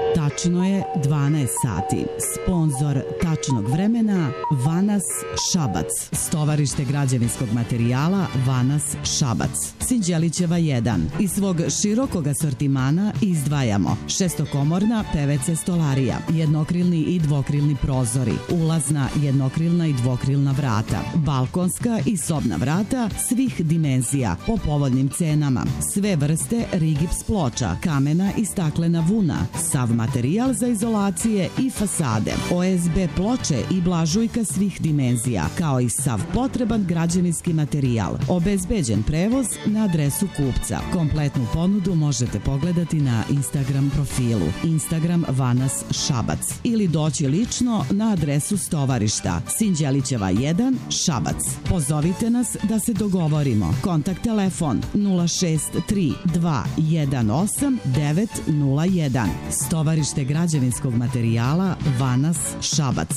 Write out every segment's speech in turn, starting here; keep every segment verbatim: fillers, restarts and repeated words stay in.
Tačno je dvanaest sati. Sponzor tačnog vremena Vanas Šabac. Stovarište građevinskog materijala Vanas Šabac. Sinđelićeva jedan. Iz svog širokog asortimana izdvajamo šestokomorna P V C stolarija, jednokrilni i dvokrilni prozori, ulazna jednokrilna i dvokrilna vrata, balkonska i sobna vrata svih dimenzija po povoljnim cenama, sve vrste rigips ploča, kamena i staklena vuna, sav materijal za izolacije i fasade, O S B ploče i blažujka svih dimenzija, kao i sav potreban građevinski materijal, obezbeđen prevoz na adresu kupca. Kompletnu ponudu možete pogledati na Instagram profilu Instagram Vanas Šabac ili doći lično na adresu stovarišta Sinđelićeva jedan Šabac. Pozovite nas da se dogovorimo. Kontakt telefon nula šest tri dva jedan osam devet nula jedan. Stovarište građevinskog materijala Vanas Šabac.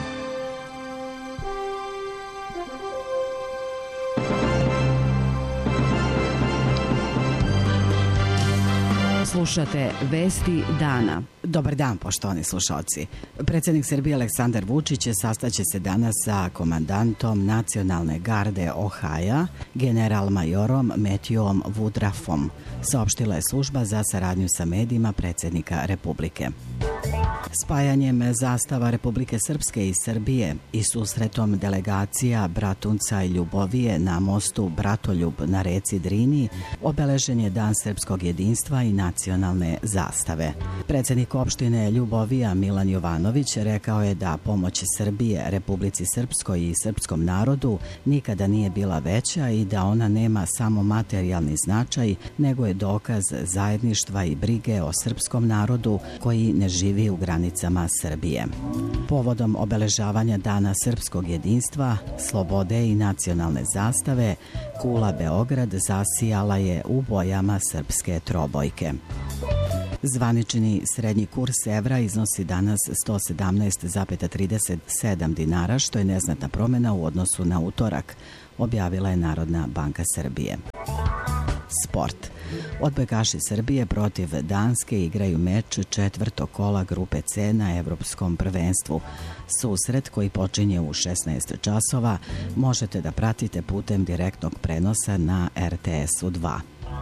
Slušate Vesti dana. Dobar dan, poštovani slušalci. Predsjednik Srbije Aleksandar Vučić sastaće se danas sa komandantom Nacionalne garde Ohaja, general majorom Metjuom Vudrafom, saopštila je služba za saradnju sa medijima predsjednika Republike. Spajanjem zastava Republike Srpske i Srbije i susretom delegacija Bratunca i Ljubovije na mostu Bratoljub na reci Drini obeležen je Dan srpskog jedinstva i nacionalne zastave. Predsjednik opštine Ljubovija Milan Jovanović rekao je da pomoć Srbije Republici Srpskoj i srpskom narodu nikada nije bila veća i da ona nema samo materijalni značaj, nego je dokaz zajedništva i brige o srpskom narodu koji ne živi u granicama Srbije. Povodom obeležavanja Dana srpskog jedinstva, slobode i nacionalne zastave, kula Beograd zasijala je u bojama srpske trobojke. Zvanični srednji kurs evra iznosi danas sto sedamnaest zarez trideset sedam dinara, što je neznatna promjena u odnosu na utorak, objavila je Narodna banka Srbije. Sport. Odbojkaši Srbije protiv Danske igraju meč četvrtog kola grupe C na Evropskom prvenstvu. Susret koji počinje u šesnaest časova možete da pratite putem direktnog prenosa na R T S U dva.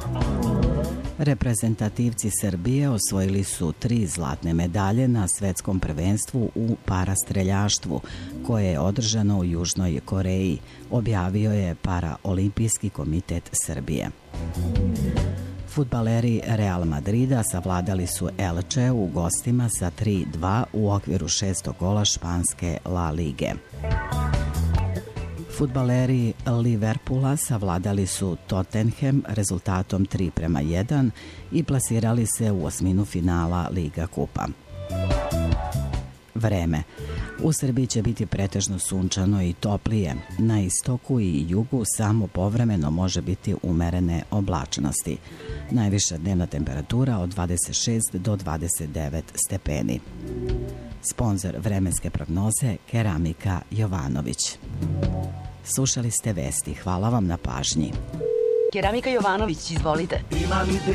Reprezentativci Srbije osvojili su tri zlatne medalje na svetskom prvenstvu u parastreljaštvu, koje je održano u Južnoj Koreji, objavio je Paraolimpijski komitet Srbije. Fudbaleri Real Madrida savladali su Elche u gostima sa tri dva u okviru šestog kola španske La Lige. Fudbaleri Liverpoola savladali su Tottenham rezultatom tri prema jedan i plasirali se u osminu finala Liga kupa. Vreme. U Srbiji će biti pretežno sunčano i toplije. Na istoku i jugu samo povremeno može biti umerene oblačnosti. Najviša dnevna temperatura od dvadeset šest do dvadeset devet stepeni. Sponzor vremenske prognoze Keramika Jovanović. Slušali ste vesti. Hvala vam na pažnji. Keramika Jovanović, izvolite. Imam